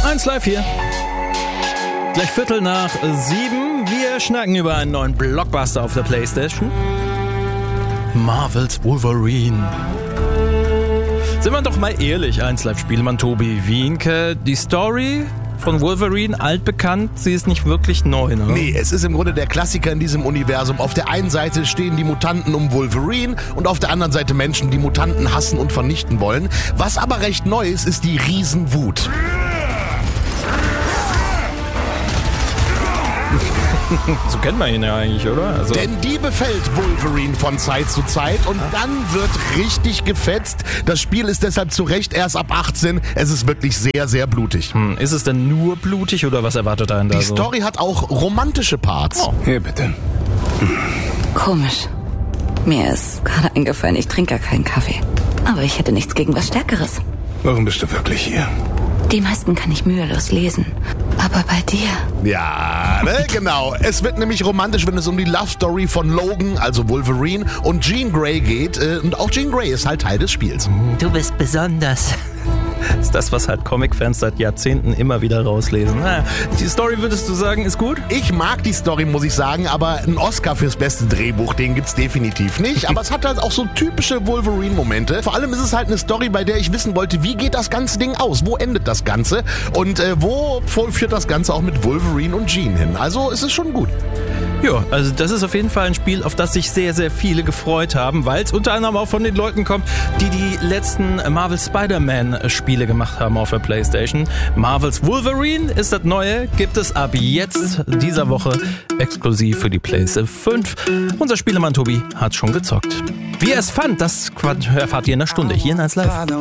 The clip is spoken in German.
1 Live hier. Gleich 7:15. Wir schnacken über einen neuen Blockbuster auf der Playstation. Marvel's Wolverine. Sind wir doch mal ehrlich, 1 Live Spielmann Tobi Wienke. Die Story von Wolverine, altbekannt, sie ist nicht wirklich neu, ne? Nee, es ist im Grunde der Klassiker in diesem Universum. Auf der einen Seite stehen die Mutanten um Wolverine und auf der anderen Seite Menschen, die Mutanten hassen und vernichten wollen. Was aber recht neu ist die Riesenwut. So kennt man ihn ja eigentlich, oder? Also Denn die befällt Wolverine von Zeit zu Zeit und dann wird richtig gefetzt. Das Spiel ist deshalb zu Recht erst ab 18. Es ist wirklich sehr, sehr blutig. Ist es denn nur blutig oder was erwartet einen da Die so? Story hat auch romantische Parts. Oh. Hier, bitte. Komisch. Mir ist gerade eingefallen, ich trinke gar keinen Kaffee. Aber ich hätte nichts gegen was Stärkeres. Warum bist du wirklich hier? Die meisten kann ich mühelos lesen. Aber bei dir... Ja, ne, genau. Es wird nämlich romantisch, wenn es um die Love Story von Logan, also Wolverine, und Jean Grey geht. Und auch Jean Grey ist halt Teil des Spiels. Du bist besonders. Ist das, was halt Comic-Fans seit Jahrzehnten immer wieder rauslesen. Die Story, würdest du sagen, ist gut? Ich mag die Story, muss ich sagen, aber einen Oscar fürs beste Drehbuch, den gibt's definitiv nicht. Aber es hat halt auch so typische Wolverine-Momente. Vor allem ist es halt eine Story, bei der ich wissen wollte, wie geht das ganze Ding aus? Wo endet das Ganze? Und wo führt das Ganze auch mit Wolverine und Jean hin? Also es ist schon gut. Ja, also das ist auf jeden Fall ein Spiel, auf das sich sehr, sehr viele gefreut haben, weil es unter anderem auch von den Leuten kommt, die die letzten Marvel Spider-Man-Spiele gemacht haben auf der Playstation. Marvel's Wolverine ist das Neue, gibt es ab jetzt dieser Woche exklusiv für die PlayStation 5. Unser Spielemann Tobi hat schon gezockt. Wie er es fand, das erfahrt ihr in einer Stunde hier in 1 Live.